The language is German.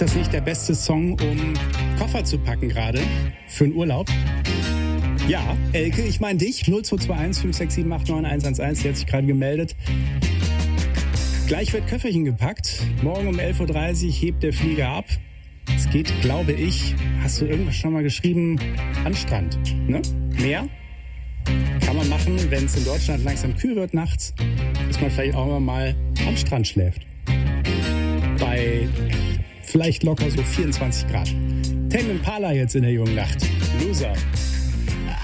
Das ist nicht der beste Song, um Koffer zu packen gerade für einen Urlaub. Ja, Elke, ich meine dich. 0221 5678 9111, die hat sich gerade gemeldet. Gleich wird Köfferchen gepackt. Morgen um 11.30 Uhr hebt der Flieger ab. Es geht, glaube ich, hast du irgendwas schon mal geschrieben, an Strand. Ne? Meer? Kann man machen, wenn es in Deutschland langsam kühl wird nachts, dass man vielleicht auch mal am Strand schläft. Bei vielleicht locker so 24 Grad. Tame Impala jetzt in der jungen Nacht. Loser.